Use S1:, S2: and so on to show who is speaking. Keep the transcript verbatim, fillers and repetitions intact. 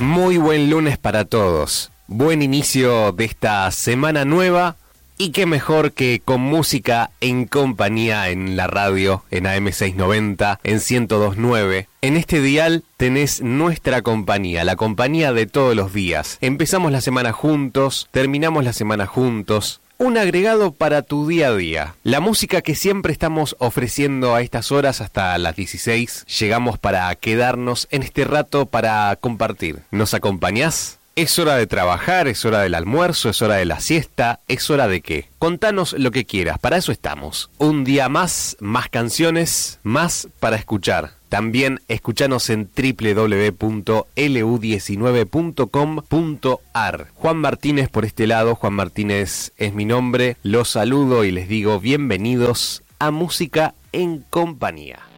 S1: Muy buen lunes para todos. Buen inicio de esta semana nueva. Y qué mejor que con música en compañía en la radio, en A M seiscientos noventa, en ciento dos punto nueve. En este dial tenés nuestra compañía, la compañía de todos los días. Empezamos la semana juntos, terminamos la semana juntos. Un agregado para tu día a día. La música que siempre estamos ofreciendo a estas horas hasta las dieciséis. Llegamos para quedarnos en este rato para compartir. ¿Nos acompañás? ¿Es hora de trabajar? ¿Es hora del almuerzo? ¿Es hora de la siesta? ¿Es hora de qué? Contanos lo que quieras, para eso estamos. Un día más, más canciones, más para escuchar. También escuchanos en doble u doble u doble u punto l u diecinueve punto com punto a r. Juan Martínez por este lado, Juan Martínez es mi nombre. Los saludo y les digo bienvenidos a Música en Compañía.